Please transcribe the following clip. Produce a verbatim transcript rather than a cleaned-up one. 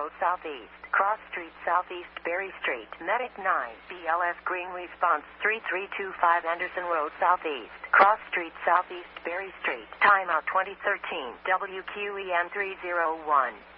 Road Southeast, Cross Street Southeast, Berry Street, Medic nine, B L S Green Response three three two five, Anderson Road Southeast, Cross Street Southeast, Berry Street, timeout twenty thirteen, W Q E N three oh one.